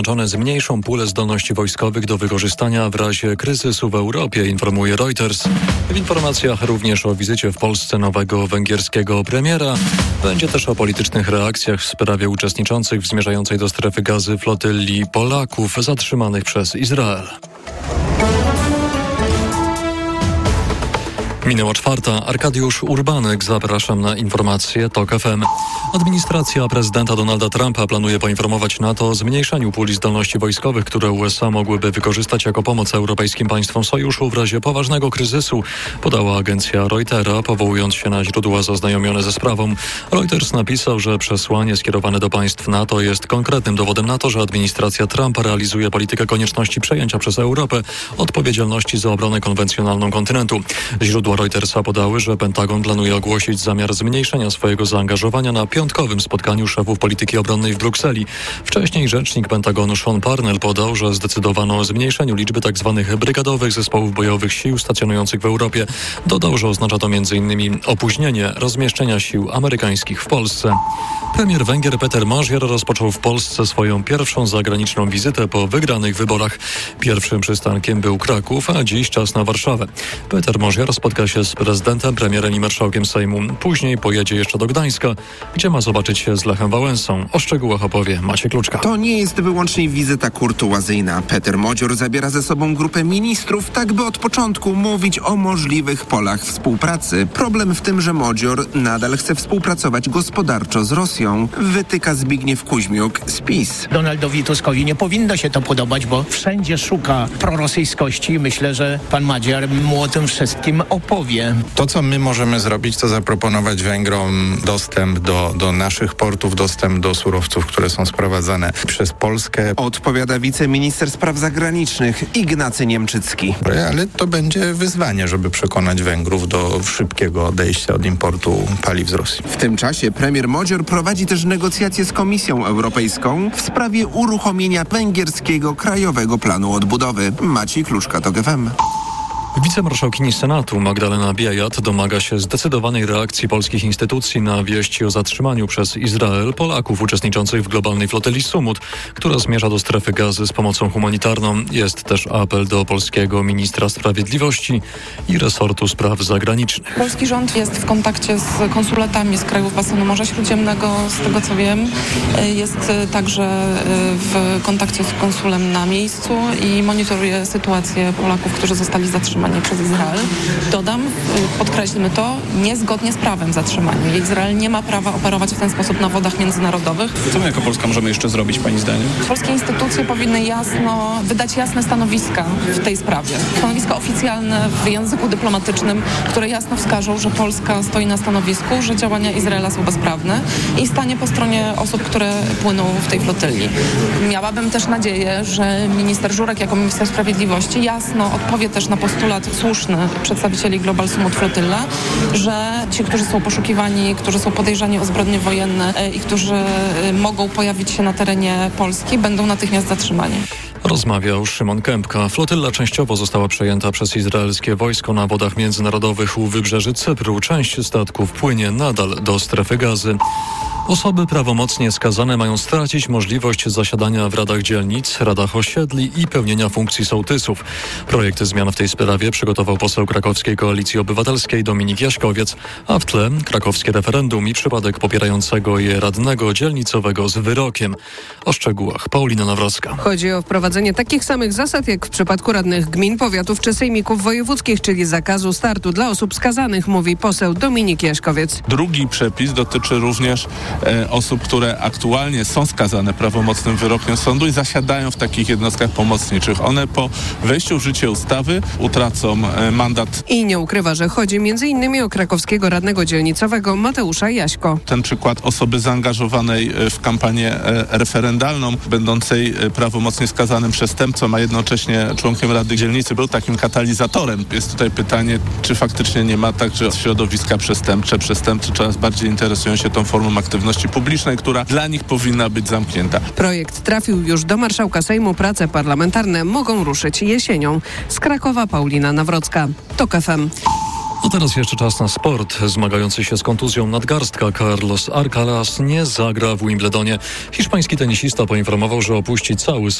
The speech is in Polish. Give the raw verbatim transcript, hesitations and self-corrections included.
zmniejszą pulę zdolności wojskowych do wykorzystania w razie kryzysu w Europie, informuje Reuters. W informacjach również o wizycie w Polsce nowego węgierskiego premiera. Będzie też o politycznych reakcjach w sprawie uczestniczących w zmierzającej do strefy gazy flotylli Polaków zatrzymanych przez Izrael. Minęła czwarta. Arkadiusz Urbanek, zapraszam na informacje TOK F M. Administracja prezydenta Donalda Trumpa planuje poinformować NATO o zmniejszeniu puli zdolności wojskowych, które U S A mogłyby wykorzystać jako pomoc europejskim państwom sojuszu w razie poważnego kryzysu, podała agencja Reutera, powołując się na źródła zaznajomione ze sprawą. Reuters napisał, że przesłanie skierowane do państw NATO jest konkretnym dowodem na to, że administracja Trumpa realizuje politykę konieczności przejęcia przez Europę odpowiedzialności za obronę konwencjonalną kontynentu. Źródła Reutersa podały, że Pentagon planuje ogłosić zamiar zmniejszenia swojego zaangażowania na piątkowym spotkaniu szefów polityki obronnej w Brukseli. Wcześniej rzecznik Pentagonu Sean Parnell podał, że zdecydowano o zmniejszeniu liczby tzw. brygadowych zespołów bojowych sił stacjonujących w Europie. Dodał, że oznacza to między innymi opóźnienie rozmieszczenia sił amerykańskich w Polsce. Premier Węgier Peter Magyar rozpoczął w Polsce swoją pierwszą zagraniczną wizytę po wygranych wyborach. Pierwszym przystankiem był Kraków, a dziś czas na Warszawę. Peter Magyar spotka się z prezydentem, premierem i marszałkiem Sejmu. Później pojedzie jeszcze do Gdańska, gdzie ma zobaczyć się z Lechem Wałęsą. O szczegółach opowie Maciek Kluczka. To nie jest wyłącznie wizyta kurtuazyjna. Peter Magyar zabiera ze sobą grupę ministrów, tak by od początku mówić o możliwych polach współpracy. Problem w tym, że Magyar nadal chce współpracować gospodarczo z Rosją, wytyka Zbigniew Kuźmiuk z PiS. Donaldowi Tuskowi nie powinno się to podobać, bo wszędzie szuka prorosyjskości i myślę, że pan Magyar mu o tym wszystkim opowie. To, co my możemy zrobić, to zaproponować Węgrom dostęp do, do naszych portów, dostęp do surowców, które są sprowadzane przez Polskę. Odpowiada wiceminister spraw zagranicznych Ignacy Niemczycki. Ale to będzie wyzwanie, żeby przekonać Węgrów do szybkiego odejścia od importu paliw z Rosji. W tym czasie premier Magyar prowadzi też negocjacje z Komisją Europejską w sprawie uruchomienia węgierskiego Krajowego Planu Odbudowy. Maciej Kluczka, TOK F M. Wicemarszałkini Senatu Magdalena Biejat domaga się zdecydowanej reakcji polskich instytucji na wieści o zatrzymaniu przez Izrael Polaków uczestniczących w globalnej flotyli Sumut, która zmierza do strefy gazy z pomocą humanitarną. Jest też apel do polskiego ministra sprawiedliwości i resortu spraw zagranicznych. Polski rząd jest w kontakcie z konsulatami z krajów basenu Morza Śródziemnego, z tego co wiem. Jest także w kontakcie z konsulem na miejscu i monitoruje sytuację Polaków, którzy zostali zatrzymani przez Izrael. Dodam, podkreślmy to, niezgodnie z prawem zatrzymani. Izrael nie ma prawa operować w ten sposób na wodach międzynarodowych. Co my jako Polska możemy jeszcze zrobić, pani zdaniem? Polskie instytucje powinny jasno wydać jasne stanowiska w tej sprawie. Stanowiska oficjalne w języku dyplomatycznym, które jasno wskażą, że Polska stoi na stanowisku, że działania Izraela są bezprawne i stanie po stronie osób, które płyną w tej flotyli. Miałabym też nadzieję, że minister Żurek jako minister sprawiedliwości jasno odpowie też na postulat słuszny przedstawicieli Global Sumut Flotilla, że ci, którzy są poszukiwani, którzy są podejrzani o zbrodnie wojenne i którzy mogą pojawić się na terenie Polski, będą natychmiast zatrzymani. Rozmawiał Szymon Kępka. Flotylla częściowo została przejęta przez izraelskie wojsko na wodach międzynarodowych u wybrzeży Cypru. Część statków płynie nadal do strefy gazy. Osoby prawomocnie skazane mają stracić możliwość zasiadania w radach dzielnic, radach osiedli i pełnienia funkcji sołtysów. Projekt zmian w tej sprawie przygotował poseł krakowskiej Koalicji Obywatelskiej Dominik Jaśkowiec, a w tle krakowskie referendum i przypadek popierającego je radnego dzielnicowego z wyrokiem. O szczegółach Paulina Nawrocka. Chodzi o wprowadzenie takich samych zasad jak w przypadku radnych gmin, powiatów czy sejmików wojewódzkich, czyli zakazu startu dla osób skazanych, mówi poseł Dominik Jaśkowiec. Drugi przepis dotyczy również e, osób, które aktualnie są skazane prawomocnym wyrokiem sądu i zasiadają w takich jednostkach pomocniczych. One po wejściu w życie ustawy utracą e, mandat. I nie ukrywa, że chodzi między innymi o krakowskiego radnego dzielnicowego Mateusza Jaśko. Ten przykład osoby zaangażowanej w kampanię e, referendalną, będącej e, prawomocnie skazanym przestępcą, a jednocześnie członkiem Rady Dzielnicy, był takim katalizatorem. Jest tutaj pytanie, czy faktycznie nie ma tak, że środowiska przestępcze, przestępcy coraz bardziej interesują się tą formą aktywności publicznej, która dla nich powinna być zamknięta. Projekt trafił już do marszałka Sejmu. Prace parlamentarne mogą ruszyć jesienią. Z Krakowa Paulina Nawrocka, TOK F M. A teraz jeszcze czas na sport. Zmagający się z kontuzją nadgarstka Carlos Alcaraz nie zagra w Wimbledonie. Hiszpański tenisista poinformował, że opuści cały